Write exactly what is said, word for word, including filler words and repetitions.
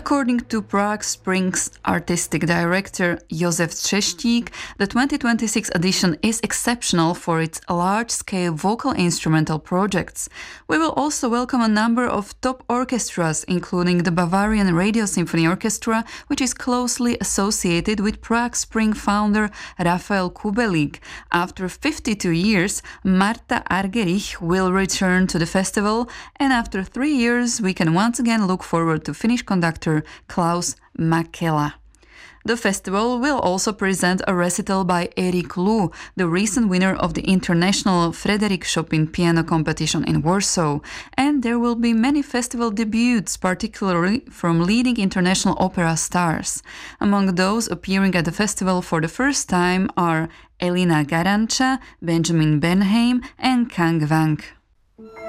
According to Prague Springs artistic director Josef Třeštík, the twenty twenty-six edition is exceptional for its large-scale vocal instrumental projects. We will also welcome a number of top orchestras, including the Bavarian Radio Symphony Orchestra, which is closely associated with Prague Spring founder Rafael Kubelik. After fifty-two years, Marta Argerich will return to the festival, and after three years we can once again look forward to Finnish conductor Klaus Mäkelä. The festival will also present a recital by Erik Lu, the recent winner of the International Frederic Chopin Piano Competition in Warsaw, and there will be many festival debuts, particularly from leading international opera stars. Among those appearing at the festival for the first time are Elina Garanca, Benjamin Bernheim and Kang Wang.